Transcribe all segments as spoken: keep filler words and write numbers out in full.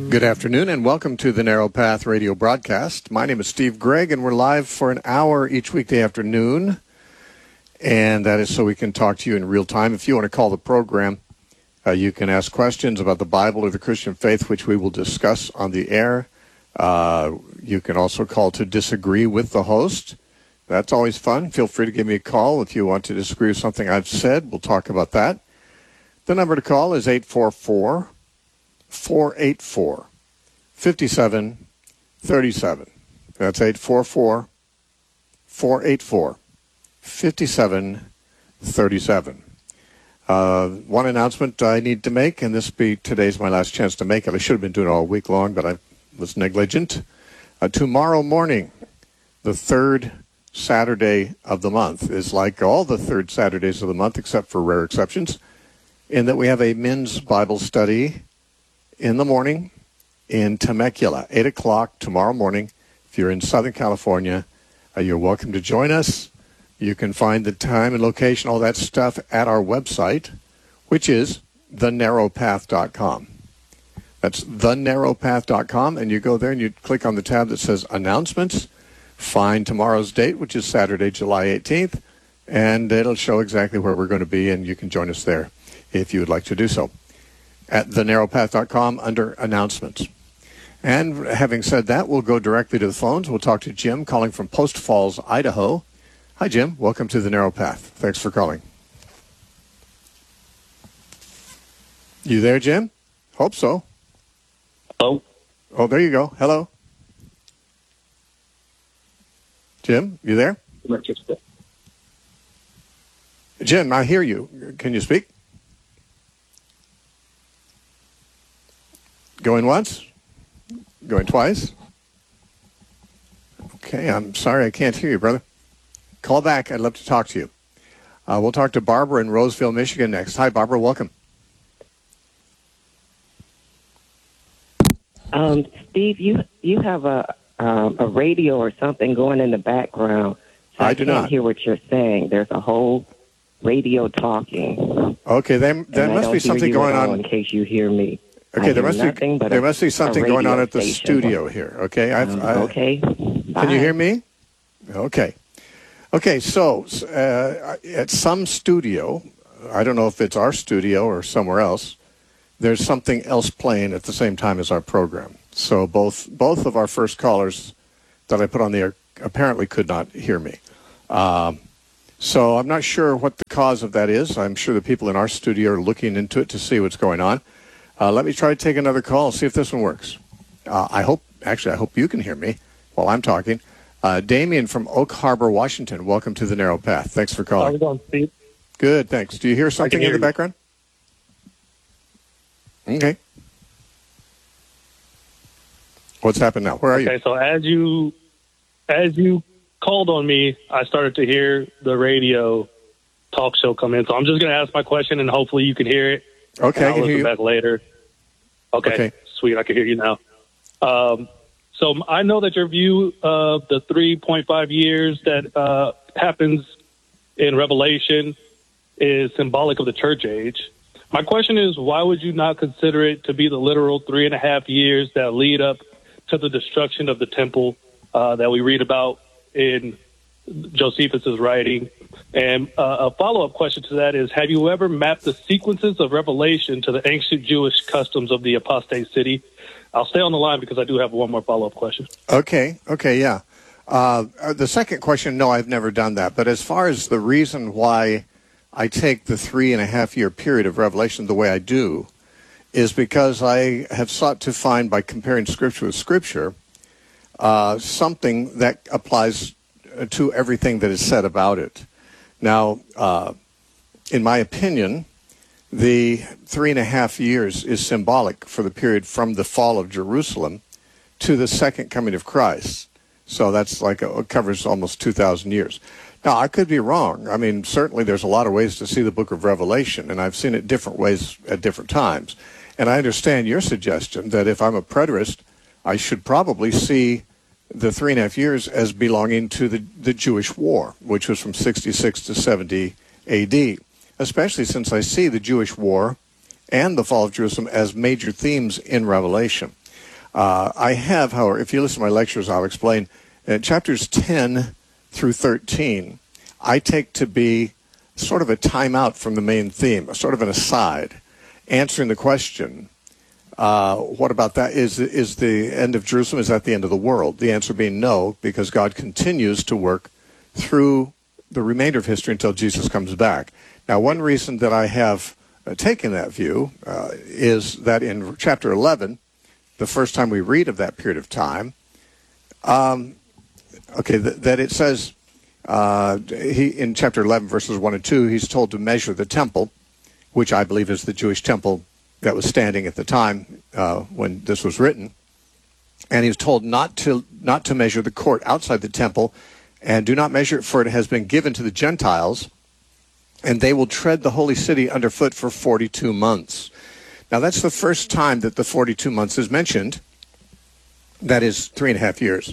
Good afternoon and welcome to the Narrow Path radio broadcast. My name is Steve Gregg and we're live for an hour each weekday afternoon. And that is so we can talk to you in real time. If you want to call the program, uh, you can ask questions about the Bible or the Christian faith, which we will discuss on the air. Uh, you can also call to disagree with the host. That's always fun. Feel free to give me a call if you want to disagree with something I've said. We'll talk about that. The number to call is eight four four, four eight four, five seven three seven. That's eight four four, four eight four, five seven three seven. Uh, one announcement I need to make, and this be today's my last chance to make it. I should have been doing it all week long, but I was negligent. Uh, tomorrow morning, the third Saturday of the month, is like all the third Saturdays of the month, except for rare exceptions, in that we have a men's Bible study in the morning in Temecula, eight o'clock tomorrow morning. If you're in Southern California, uh, you're welcome to join us. You can find the time and location, all that stuff, at our website, which is the narrow path dot com. That's the narrow path dot com, and you go there and you click on the tab that says Announcements, find tomorrow's date, which is Saturday, July eighteenth, and it'll show exactly where we're going to be, and you can join us there if you would like to do so at the narrow path dot com under Announcements. And having said that, we'll go directly to the phones. We'll talk to Jim calling from Post Falls, Idaho. Hi, Jim. Welcome to the Narrow Path. Thanks for calling. You there, Jim? Hope so. Hello? Oh, there you go. Hello. Jim, you there? Jim, I hear you. Can you speak? Going once? Going twice? Okay, I'm sorry I can't hear you, brother. Call back. I'd love to talk to you. Uh, we'll talk to Barbara in Roseville, Michigan next. Hi, Barbara. Welcome. Um, Steve, you you have a um, a radio or something going in the background. So I, I do can't not hear what you're saying. There's a whole radio talking. Okay, there, there must be something going on. In case you hear me. Okay, there must be there must be something going on at the studio here. Okay, I've, um, I, okay. Bye. Can you hear me? Okay, okay. So uh, at some studio, I don't know if it's our studio or somewhere else, there's something else playing at the same time as our program. So both both of our first callers that I put on the air apparently could not hear me. Um, so I'm not sure what the cause of that is. I'm sure the people in our studio are looking into it to see what's going on. Uh, let me try to take another call, see if this one works. Uh, I hope, actually, I hope you can hear me while I'm talking. Uh, Damien from Oak Harbor, Washington, welcome to the Narrow Path. Thanks for calling. How's it going, Steve? Good, thanks. Do you hear something hear in the you. background? Okay. What's happened now? Where are you? Okay, so as you as you called on me, I started to hear the radio talk show come in. So I'm just going to ask my question, and hopefully you can hear it. Okay, I I'll can hear listen you. back later. Okay, Okay. Sweet. I can hear you now. Um, so I know that your view of the three point five years that uh, happens in Revelation is symbolic of the church age. My question is, why would you not consider it to be the literal three and a half years that lead up to the destruction of the temple uh, that we read about in Josephus's writing? And uh, a follow-up question to that is, have you ever mapped the sequences of Revelation to the ancient Jewish customs of the apostate city? I'll stay on the line because I do have one more follow-up question. Okay, okay, yeah. Uh, the second question, no, I've never done that. But as far as the reason why I take the three and a half year period of Revelation the way I do is because I have sought to find, by comparing Scripture with Scripture, uh, something that applies to everything that is said about it. Now, uh, in my opinion, the three and a half years is symbolic for the period from the fall of Jerusalem to the second coming of Christ. So that's like, a, it covers almost two thousand years. Now, I could be wrong. I mean, certainly there's a lot of ways to see the book of Revelation, and I've seen it different ways at different times. And I understand your suggestion that if I'm a preterist, I should probably see the three and a half years as belonging to the, the Jewish war, which was from sixty-six to seventy A D, especially since I see the Jewish war and the fall of Jerusalem as major themes in Revelation. Uh, I have, however, if you listen to my lectures, I'll explain, uh, chapters ten through thirteen, I take to be sort of a timeout from the main theme, sort of an aside, answering the question, uh, what about that? Is, is the end of Jerusalem, is that the end of the world? The answer being no, because God continues to work through the remainder of history until Jesus comes back. Now, one reason that I have uh, taken that view uh, is that in chapter eleven, the first time we read of that period of time, um, okay, th- that it says, uh, he in chapter eleven, verses one and two, he's told to measure the temple, which I believe is the Jewish temple that was standing at the time uh, when this was written. And he was told not to not to measure the court outside the temple, and do not measure it, for it has been given to the Gentiles, and they will tread the holy city underfoot for forty-two months. Now, that's the first time that the forty-two months is mentioned. That is three and a half years.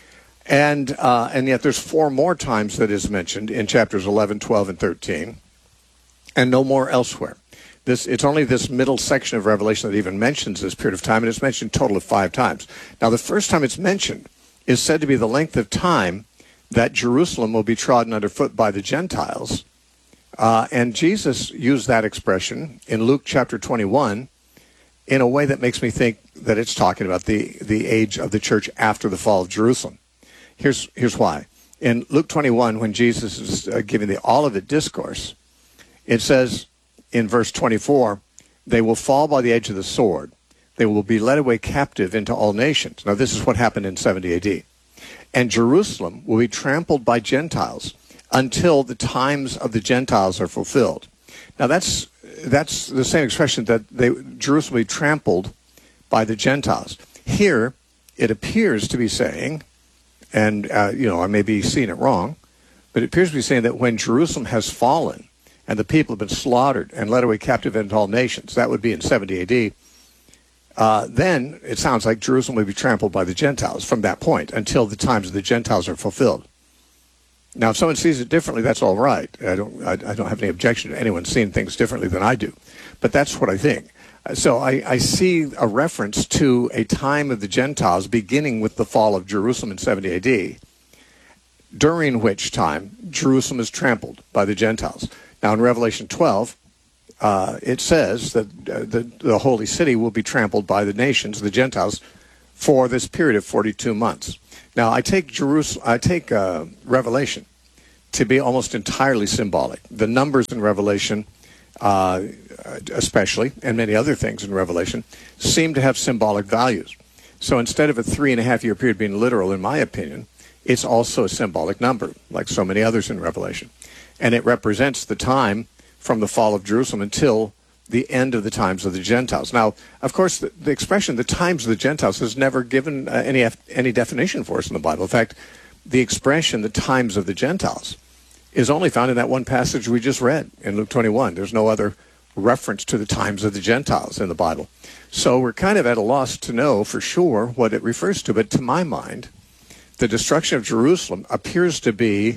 And uh, and yet there's four more times that is mentioned in chapters eleven, twelve, and thirteen, and no more elsewhere. This It's only this middle section of Revelation that even mentions this period of time, and it's mentioned a total of five times. Now, the first time it's mentioned is said to be the length of time that Jerusalem will be trodden underfoot by the Gentiles. Uh, and Jesus used that expression in Luke chapter twenty-one in a way that makes me think that it's talking about the, the age of the church after the fall of Jerusalem. Here's, here's why. In Luke twenty-one, when Jesus is uh, giving the Olivet Discourse, it says in verse twenty-four, they will fall by the edge of the sword. They will be led away captive into all nations. Now, this is what happened in seventy A D. And Jerusalem will be trampled by Gentiles until the times of the Gentiles are fulfilled. Now, that's that's the same expression, that they, Jerusalem will be trampled by the Gentiles. Here, it appears to be saying, and, uh, you know, I may be seeing it wrong, but it appears to be saying that when Jerusalem has fallen and the people have been slaughtered and led away captive into all nations, that would be in seventy A D, Uh, then it sounds like Jerusalem will be trampled by the Gentiles from that point until the times of the Gentiles are fulfilled. Now, if someone sees it differently, that's all right. I don't, I, I don't have any objection to anyone seeing things differently than I do. But that's what I think. So I, I see a reference to a time of the Gentiles beginning with the fall of Jerusalem in seventy A D, during which time Jerusalem is trampled by the Gentiles. Now, in Revelation twelve, Uh, it says that uh, the, the holy city will be trampled by the nations, the Gentiles, for this period of forty-two months. Now, I take Jerusalem, I take uh, Revelation to be almost entirely symbolic. The numbers in Revelation, uh, especially, and many other things in Revelation, seem to have symbolic values. So instead of a three and a half year period being literal, in my opinion, it's also a symbolic number, like so many others in Revelation. And it represents the time from the fall of Jerusalem until the end of the times of the Gentiles. Now, of course, the, the expression, the times of the Gentiles, is never given uh, any any definition for us in the Bible. In fact, the expression, the times of the Gentiles, is only found in that one passage we just read in Luke twenty-one. There's no other reference to the times of the Gentiles in the Bible. So we're kind of at a loss to know for sure what it refers to. But to my mind, the destruction of Jerusalem appears to be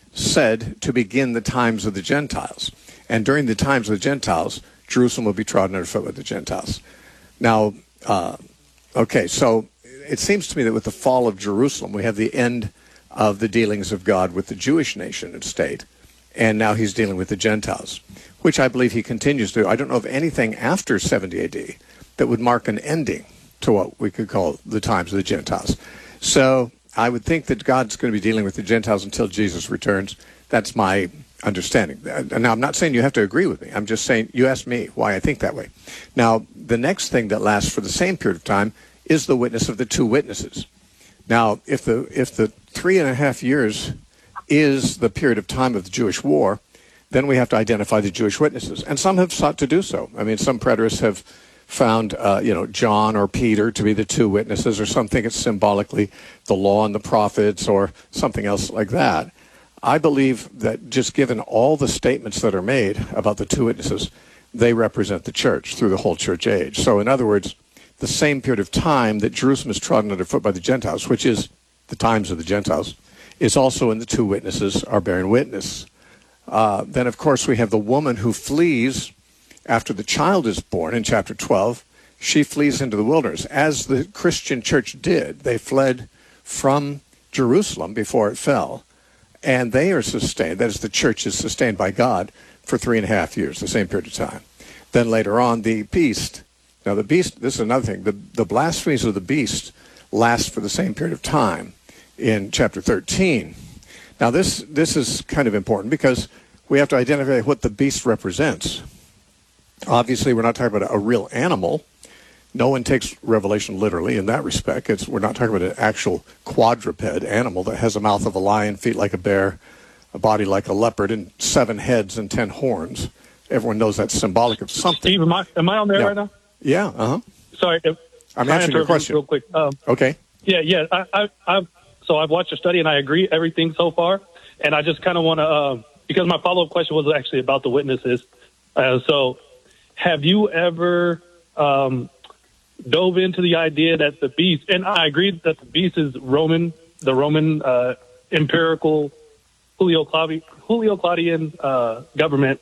said to begin the times of the Gentiles. And during the times of the Gentiles, Jerusalem will be trodden underfoot with the Gentiles. Now, uh, okay, so it seems to me that with the fall of Jerusalem, we have the end of the dealings of God with the Jewish nation and state. And now he's dealing with the Gentiles, which I believe he continues to do. I don't know of anything after seventy A D that would mark an ending to what we could call the times of the Gentiles. So I would think that God's going to be dealing with the Gentiles until Jesus returns. That's my understanding. Now, I'm not saying you have to agree with me. I'm just saying you asked me why I think that way. Now, the next thing that lasts for the same period of time is the witness of the two witnesses. Now, if the if the three and a half years is the period of time of the Jewish war, then we have to identify the Jewish witnesses. And some have sought to do so. I mean, some preterists have found, uh, you know, John or Peter to be the two witnesses, or some think it's symbolically the law and the prophets or something else like that. I believe that just given all the statements that are made about the two witnesses, they represent the church through the whole church age. So in other words, the same period of time that Jerusalem is trodden underfoot by the Gentiles, which is the times of the Gentiles, is also in the two witnesses are bearing witness. Uh, then, of course, we have the woman who flees after the child is born in chapter twelve she flees into the wilderness, as the Christian church did. They fled from Jerusalem before it fell, and they are sustained. That is, the church is sustained by God for three and a half years, the same period of time. Then later on, the beast. Now, the beast, this is another thing. The, the blasphemies of the beast last for the same period of time in chapter thirteen. Now, this, this is kind of important because we have to identify what the beast represents. Obviously, we're not talking about a real animal. No one takes Revelation literally in that respect. It's, we're not talking about an actual quadruped animal that has a mouth of a lion, feet like a bear, a body like a leopard, and seven heads and ten horns. Everyone knows that's symbolic of something. Steve, am I, am I on there yeah. right now? Yeah, uh-huh. Sorry. If, I'm answering your question. Real quick. Um, okay. Yeah, yeah. I, I, I've, so I've watched your study, and I agree everything so far. And I just kind of want to, uh, because my follow-up question was actually about the witnesses. Uh, so have you ever um, dove into the idea that the beast, and I agree that the beast is Roman, the Roman uh, empirical Julio Claudian, Julio Claudian uh, government,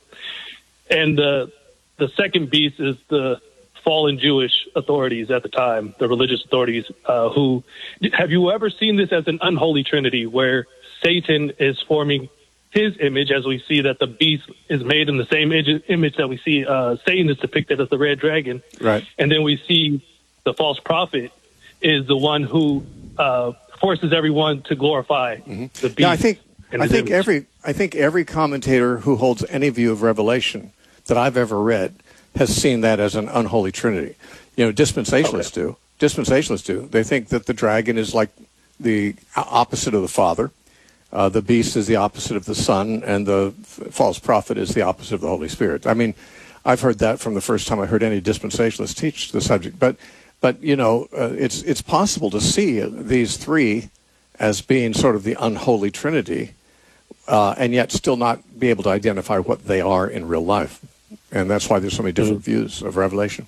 and the the second beast is the fallen Jewish authorities at the time, the religious authorities, uh, who, have you ever seen this as an unholy trinity where Satan is forming his image, as we see that the beast is made in the same image, image that we see uh, Satan is depicted as the red dragon. Right. And then we see the false prophet is the one who uh, forces everyone to glorify mm-hmm. the beast. Yeah, I think, I think image. every I think every commentator who holds any view of Revelation that I've ever read has seen that as an unholy trinity. You know, dispensationalists okay. do. Dispensationalists do. They think that the dragon is like the opposite of the Father. Uh, the beast is the opposite of the Son, and the f- false prophet is the opposite of the Holy Spirit. I mean, I've heard that from the first time I heard any dispensationalist teach the subject. But, but you know, uh, it's it's possible to see these three as being sort of the unholy trinity, uh, and yet still not be able to identify what they are in real life. And that's why there's so many different mm-hmm. views of Revelation.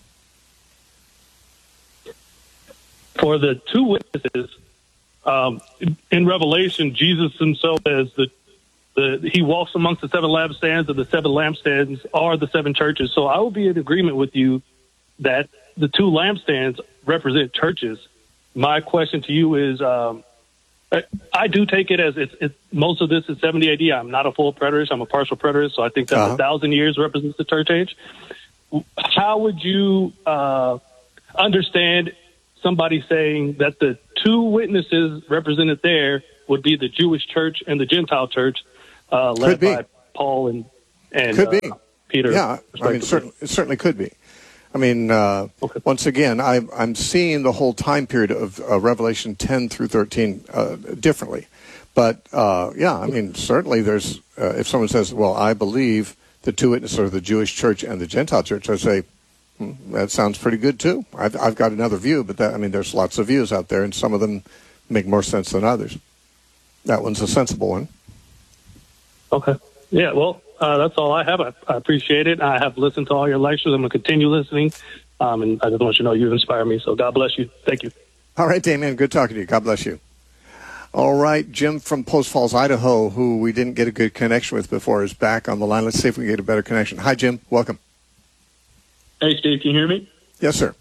For the two witnesses, um, in, in Revelation, Jesus himself says that the, he walks amongst the seven lampstands, and the seven lampstands are the seven churches. So I will be in agreement with you that the two lampstands represent churches. My question to you is, um, I, I do take it as it's, it's most of this is seventy A D. I'm not a full preterist. I'm a partial preterist. So I think that uh-huh. a thousand years represents the church age. How would you uh, understand somebody saying that the two witnesses represented there would be the Jewish church and the Gentile church, uh, led by Paul and, and could be. Uh, Peter? Yeah, I mean, certain, it certainly could be. I mean, uh, okay. once again, I, I'm seeing the whole time period of uh, Revelation ten through thirteen uh, differently. But, uh, yeah, I mean, certainly there's, uh, if someone says, well, I believe the two witnesses are the Jewish church and the Gentile church, I say, hmm, that sounds pretty good, too. I've, I've got another view, but that, I mean, there's lots of views out there, and some of them make more sense than others. That one's a sensible one. Okay. Yeah, well, uh, that's all I have. I, I appreciate it. I have listened to all your lectures. I'm going to continue listening, um, and I just want you to know you inspire me, so God bless you. Thank you. All right, Damien, good talking to you. God bless you. All right, Jim from Post Falls, Idaho, who we didn't get a good connection with before, is back on the line. Let's see if we can get a better connection. Hi, Jim. Welcome. Hey, Steve, can you hear me? Yes, sir.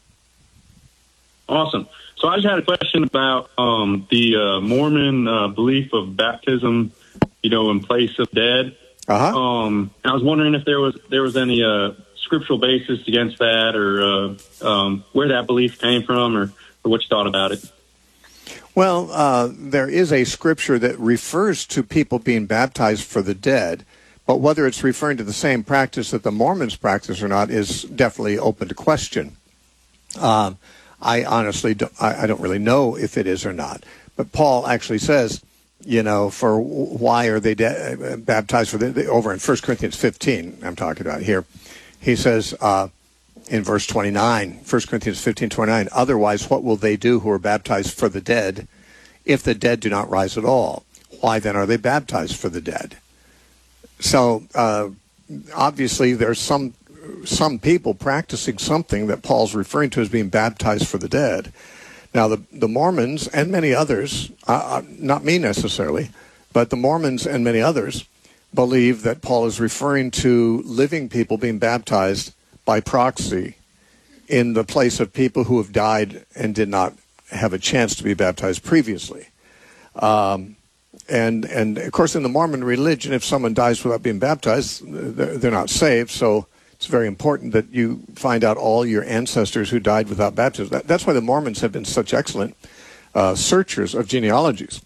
Awesome. So I just had a question about um, the uh, Mormon uh, belief of baptism, you know, in place of dead. Uh-huh. Um, I was wondering if there was there was any uh, scriptural basis against that, or uh, um, where that belief came from, or, or what you thought about it. Well, uh, there is a scripture that refers to people being baptized for the dead, but whether it's referring to the same practice that the Mormons practice or not is definitely open to question. Um, I honestly don't, I, I don't really know if it is or not. But Paul actually says, you know, for why are they de- baptized for the, the over in First Corinthians fifteen, I'm talking about here. He says uh, in verse twenty-nine, First Corinthians fifteen twenty-nine, otherwise what will they do who are baptized for the dead if the dead do not rise at all? Why then are they baptized for the dead? So uh, obviously there's some some people practicing something that Paul's referring to as being baptized for the dead. Now, the, the Mormons and many others, uh, not me necessarily, but the Mormons and many others believe that Paul is referring to living people being baptized by proxy in the place of people who have died and did not have a chance to be baptized previously. Um, and, and, of course, in the Mormon religion, if someone dies without being baptized, they're, they're not saved. So it's very important that you find out all your ancestors who died without baptism. That, that's why the Mormons have been such excellent uh, searchers of genealogies.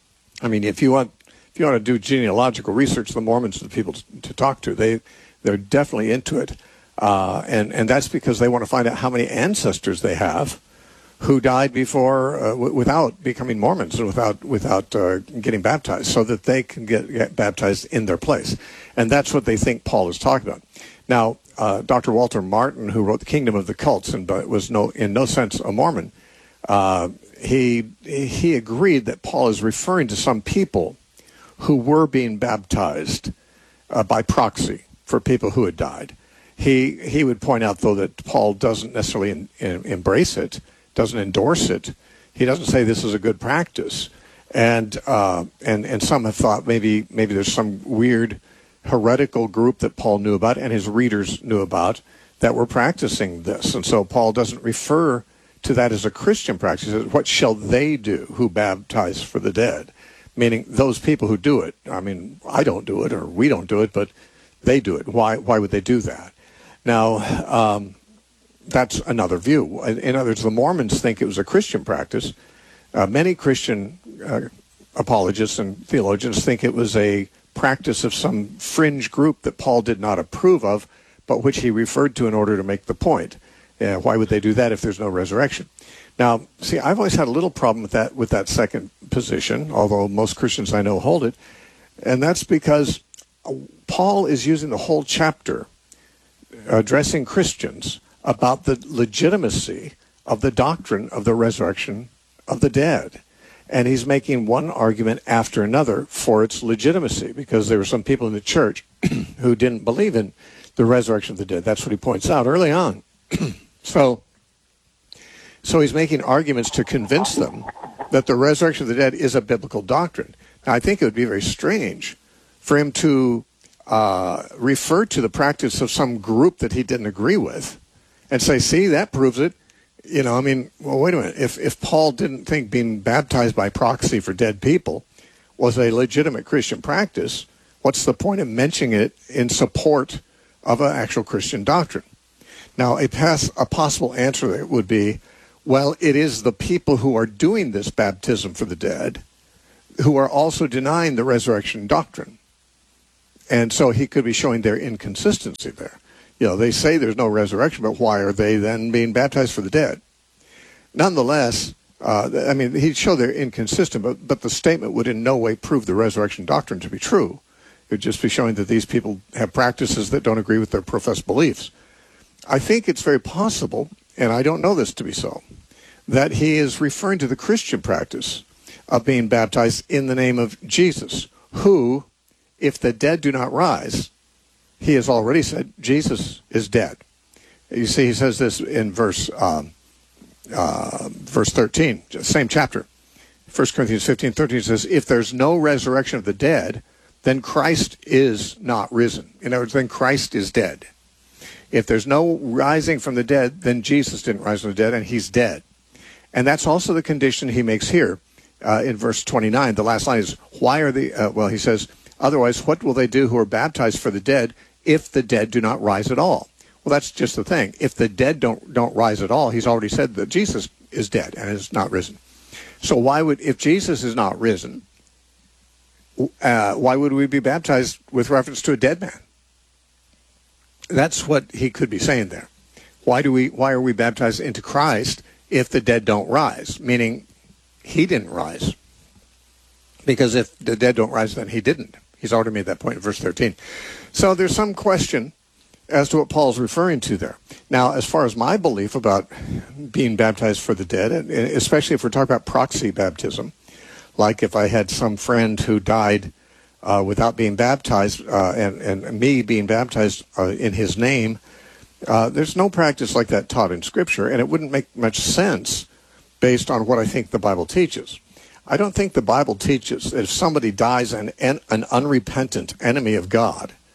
I mean, if you want if you want to do genealogical research, the Mormons are the people to, to talk to. They they're definitely into it, uh, and and that's because they want to find out how many ancestors they have who died before uh, w- without becoming Mormons and without without uh, getting baptized, so that they can get, get baptized in their place. And that's what they think Paul is talking about. Now, uh, Doctor Walter Martin, who wrote The Kingdom of the Cults and was no in no sense a Mormon, uh, he he agreed that Paul is referring to some people who were being baptized uh, by proxy for people who had died. He he would point out, though, that Paul doesn't necessarily in, in, embrace it, doesn't endorse it. He doesn't say this is a good practice. And uh, and and some have thought maybe maybe there's some weird heretical group that Paul knew about and his readers knew about that were practicing this. And so Paul doesn't refer to that as a Christian practice. He says, what shall they do who baptize for the dead? Meaning those people who do it. I mean, I don't do it or we don't do it, but they do it. Why Why would they do that? Now, um, that's another view. In other words, the Mormons think it was a Christian practice. Uh, many Christian uh, apologists and theologians think it was a practice of some fringe group that Paul did not approve of, but which he referred to in order to make the point. Uh, why would they do that if there's no resurrection? Now, see, I've always had a little problem with that with that second position, although most Christians I know hold it, and that's because Paul is using the whole chapter addressing Christians about the legitimacy of the doctrine of the resurrection of the dead. And he's making one argument after another for its legitimacy, because there were some people in the church who didn't believe in the resurrection of the dead. That's what he points out early on. so, so he's making arguments to convince them that the resurrection of the dead is a biblical doctrine. Now, I think it would be very strange for him to uh, refer to the practice of some group that he didn't agree with and say, see, that proves it. You know, I mean, well, wait a minute. If if Paul didn't think being baptized by proxy for dead people was a legitimate Christian practice, what's the point of mentioning it in support of an actual Christian doctrine? Now, a, pass, a possible answer there would be, well, it is the people who are doing this baptism for the dead who are also denying the resurrection doctrine. And so he could be showing their inconsistency there. You know, they say there's no resurrection, but why are they then being baptized for the dead? Nonetheless, uh, I mean, he'd show they're inconsistent, but, but the statement would in no way prove the resurrection doctrine to be true. It would just be showing that these people have practices that don't agree with their professed beliefs. I think it's very possible, and I don't know this to be so, that he is referring to the Christian practice of being baptized in the name of Jesus, who, if the dead do not rise, he has already said Jesus is dead. You see, he says this in verse um, uh, verse thirteen, same chapter. First Corinthians fifteen, thirteen says, if there's no resurrection of the dead, then Christ is not risen. In other words, then Christ is dead. If there's no rising from the dead, then Jesus didn't rise from the dead, and he's dead. And that's also the condition he makes here uh, in verse twenty-nine. The last line is, why are the, uh, well, he says, otherwise, what will they do who are baptized for the dead if the dead do not rise at all? Well, that's just the thing. If the dead don't don't rise at all, he's already said that Jesus is dead and is not risen. So why would, if Jesus is not risen, uh, why would we be baptized with reference to a dead man? That's what he could be saying there. Why do we? Why are we baptized into Christ if the dead don't rise? Meaning, he didn't rise. Because if the dead don't rise, then he didn't. He's already made that point in verse thirteen. So there's some question as to what Paul's referring to there. Now, as far as my belief about being baptized for the dead, and especially if we're talking about proxy baptism, like if I had some friend who died uh, without being baptized, uh, and, and me being baptized uh, in his name, uh, there's no practice like that taught in Scripture, and it wouldn't make much sense based on what I think the Bible teaches. I don't think the Bible teaches that if somebody dies an, an unrepentant enemy of God,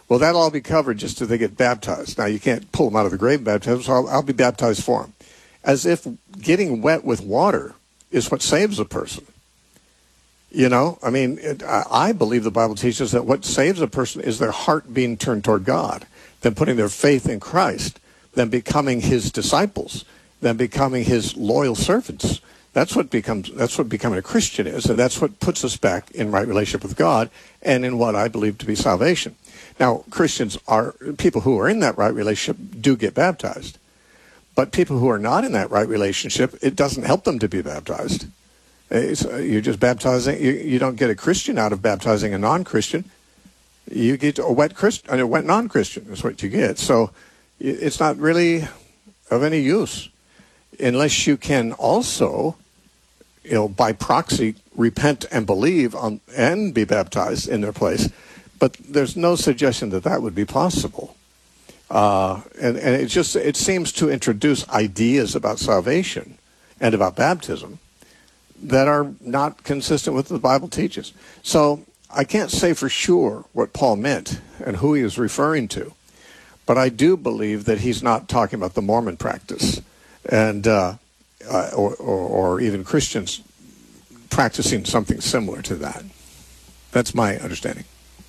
Well, that'll all be covered just till they get baptized. Now, you can't pull them out of the grave baptism, so I'll, I'll be baptized for them. As if getting wet with water is what saves a person. You know, I mean, it, I, I believe the Bible teaches that what saves a person is their heart being turned toward God, them putting their faith in Christ, them becoming his disciples, them becoming his loyal servants. That's what becomes. That's what becoming a Christian is, and that's what puts us back in right relationship with God and in what I believe to be salvation. Now, Christians are people who are in that right relationship do get baptized, but people who are not in that right relationship, it doesn't help them to be baptized. It's, uh, you're just baptizing. You, you don't get a Christian out of baptizing a non-Christian. You get a wet Christian, a wet non-Christian is what you get. So it's not really of any use unless you can also, you know, by proxy, repent and believe on and be baptized in their place. But there's no suggestion that that would be possible. Uh, and, and it just it seems to introduce ideas about salvation and about baptism that are not consistent with what the Bible teaches. So I can't say for sure what Paul meant and who he was referring to, but I do believe that he's not talking about the Mormon practice and uh, uh, or, or, or even Christians practicing something similar to that. That's my understanding.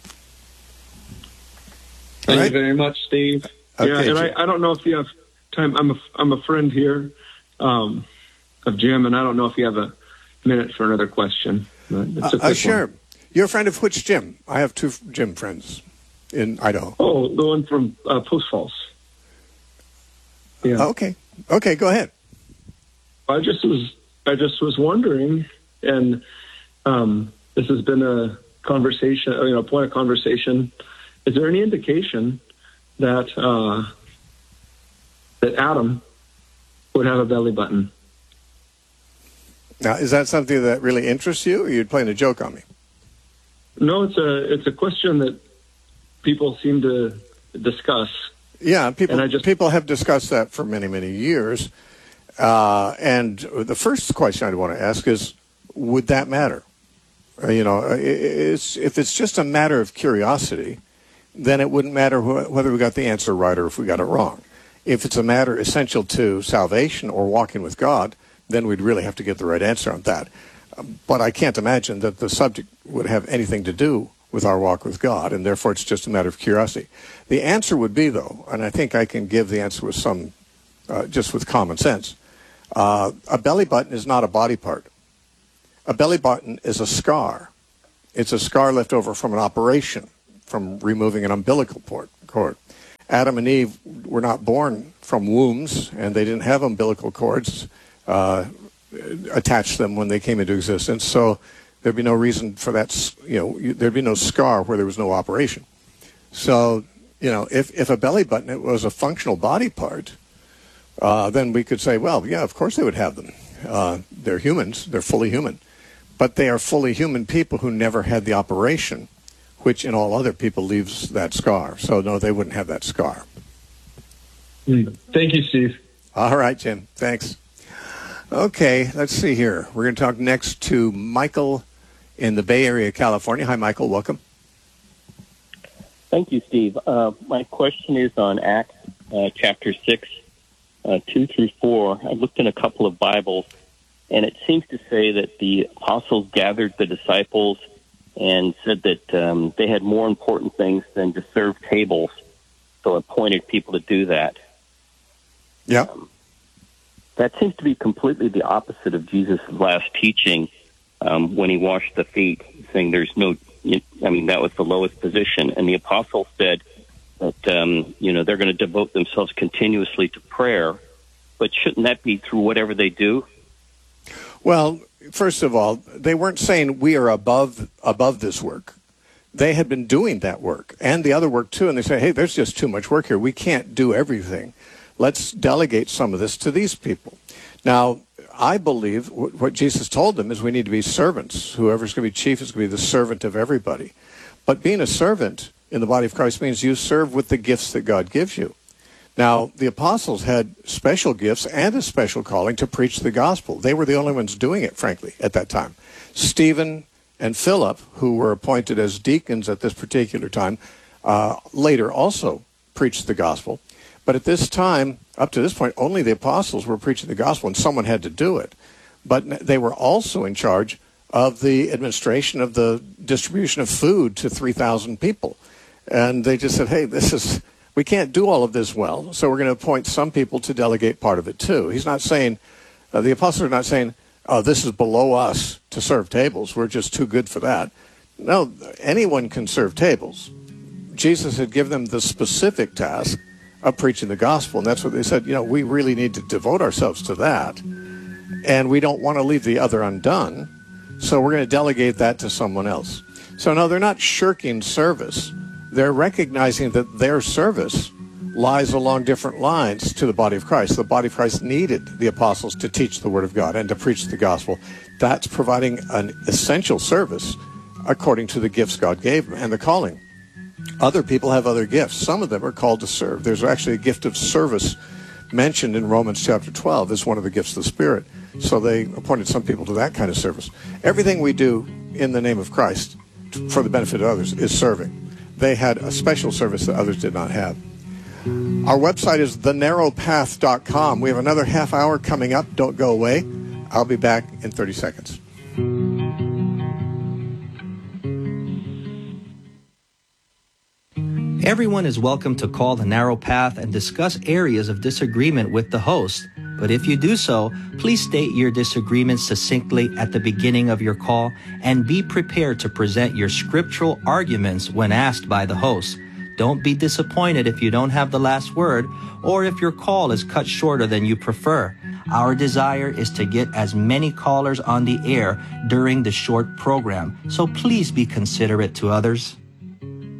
Thank right? you very much, Steve. Okay, yeah, and Jim. I, I don't know if you have time. I'm a, I'm a friend here um, of Jim, and I don't know if you have a minute for another question. But it's a Uh, quick uh, sure. one. You're a friend of which Jim? I have two Jim friends in Idaho. Oh, the one from uh, Post Falls. Yeah. Okay. Okay, go ahead. I just was I just was wondering, and um, this has been a conversation, you know, point of conversation. Is there any indication that uh, that Adam would have a belly button? Now, is that something that really interests you, or you're playing a joke on me? No, it's a it's a question that people seem to discuss. Yeah, people And I just- people have discussed that for many, many years. Uh, and the first question I'd want to ask is, would that matter? Uh, you know, i- it's, if it's just a matter of curiosity, then it wouldn't matter wh- whether we got the answer right or if we got it wrong. If it's a matter essential to salvation or walking with God, then we'd really have to get the right answer on that. Um, But I can't imagine that the subject would have anything to do with our walk with God, and therefore it's just a matter of curiosity. The answer would be, though, and I think I can give the answer with some, uh, just with common sense, uh, a belly button is not a body part. A belly button is a scar. It's a scar left over from an operation, from removing an umbilical port, cord. Adam and Eve were not born from wombs, and they didn't have umbilical cords uh, attached to them when they came into existence. So there'd be no reason for that, s- you know, you- there'd be no scar where there was no operation. So, you know, if, if a belly button it was a functional body part, uh, then we could say, well, yeah, of course they would have them. Uh, they're humans. They're fully human. But they are fully human people who never had the operation, which in all other people leaves that scar. So, no, they wouldn't have that scar. Thank you, Steve. All right, Jim. Thanks. Okay, let's see here. We're going to talk next to Michael in the Bay Area, California. Hi, Michael. Welcome. Thank you, Steve. Uh, my question is on Acts uh, chapter six, uh, two through four. I looked in a couple of Bibles, and it seems to say that the apostles gathered the disciples and said that um, they had more important things than to serve tables, so appointed people to do that. Yeah. Um, that seems to be completely the opposite of Jesus' last teaching um, when he washed the feet, saying there's no, I mean, that was the lowest position. And the apostles said that, um, you know, they're going to devote themselves continuously to prayer. But shouldn't that be through whatever they do? Well, first of all, they weren't saying we are above above this work. They had been doing that work and the other work too, and they say, hey, there's just too much work here. We can't do everything. Let's delegate some of this to these people. Now, I believe w- what Jesus told them is we need to be servants. Whoever's going to be chief is going to be the servant of everybody. But being a servant in the body of Christ means you serve with the gifts that God gives you. Now, the apostles had special gifts and a special calling to preach the gospel. They were the only ones doing it, frankly, at that time. Stephen and Philip, who were appointed as deacons at this particular time, uh, later also preached the gospel. But at this time, up to this point, only the apostles were preaching the gospel, and someone had to do it. But they were also in charge of the administration of the distribution of food to three thousand people. And they just said, hey, this is, we can't do all of this well, so we're going to appoint some people to delegate part of it too. He's not saying, uh, the apostles are not saying, oh, this is below us to serve tables. We're just too good for that. No, anyone can serve tables. Jesus had given them the specific task of preaching the gospel, and that's what they said, you know, we really need to devote ourselves to that, and we don't want to leave the other undone, so we're going to delegate that to someone else. So no, they're not shirking service. They're recognizing that their service lies along different lines to the body of Christ. The body of Christ needed the apostles to teach the word of God and to preach the gospel. That's providing an essential service according to the gifts God gave them and the calling. Other people have other gifts. Some of them are called to serve. There's actually a gift of service mentioned in Romans chapter twelve as one of the gifts of the Spirit. So they appointed some people to that kind of service. Everything we do in the name of Christ for the benefit of others is serving. They had a special service that others did not have. Our website is the narrow path dot com. We have another half hour coming up. Don't go away. I'll be back in thirty seconds. Everyone is welcome to call The Narrow Path and discuss areas of disagreement with the host. But if you do so, please state your disagreement succinctly at the beginning of your call and be prepared to present your scriptural arguments when asked by the host. Don't be disappointed if you don't have the last word or if your call is cut shorter than you prefer. Our desire is to get as many callers on the air during the short program, so please be considerate to others.